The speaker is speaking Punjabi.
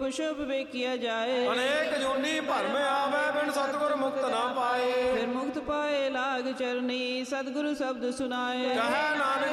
ਰੂਪ ਸ਼ੁਭ ਵੇਖਿਆ ਜਾਏ। ਅਨੇਕ ਜੂਨੀ ਭਰਮ ਆਵੇ ਬਿਨ ਸਤਿਗੁਰ ਮੁਕਤ ਨਾ ਪਾਏ। ਫਿਰ ਮੁਕਤ ਪਾਏ ਲਾਗ ਚਰਨੀ ਸਤਿਗੁਰੂ ਸ਼ਬਦ ਸੁਨਾਏ। ਕਹੈ ਨਾਨਕ